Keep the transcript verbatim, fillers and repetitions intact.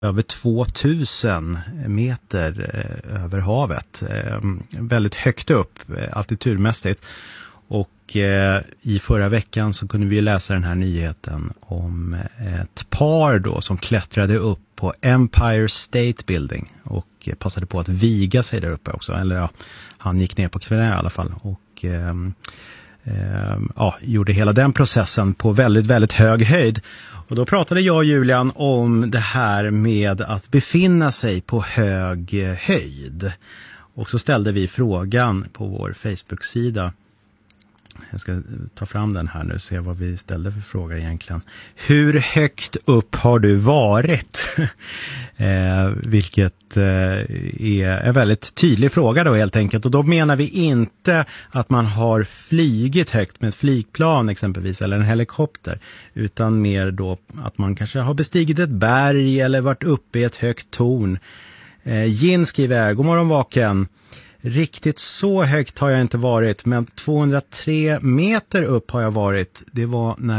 över tvåtusen meter eh, över havet. Eh, väldigt högt upp, eh, altitudmässigt. Och eh, i förra veckan så kunde vi läsa den här nyheten om ett par då som klättrade upp på Empire State Building och eh, passade på att viga sig där uppe också. Eller ja, han gick ner på knä i alla fall och eh, eh, ja, gjorde hela den processen på väldigt, väldigt hög höjd. Och då pratade jag och Julian om det här med att befinna sig på hög höjd. Och så ställde vi frågan på vår Facebook-sida. Jag ska ta fram den här nu och se vad vi ställde för fråga egentligen. Hur högt upp har du varit? eh, vilket eh, är en väldigt tydlig fråga då helt enkelt. Och då menar vi inte att man har flygit högt med ett flygplan exempelvis eller en helikopter. Utan mer då att man kanske har bestigit ett berg eller varit uppe i ett högt torn. Eh, Gin skriver, god morgon vaken. Riktigt så högt har jag inte varit, men tvåhundratre meter upp har jag varit. Det var när